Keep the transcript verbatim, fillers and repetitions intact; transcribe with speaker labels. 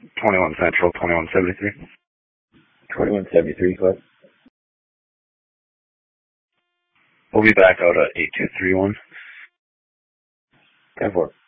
Speaker 1: twenty-one Central, twenty-one seventy-three.
Speaker 2: twenty-one seventy-three, Cliff.
Speaker 1: We'll be back out at eight two three one.
Speaker 2: ten four.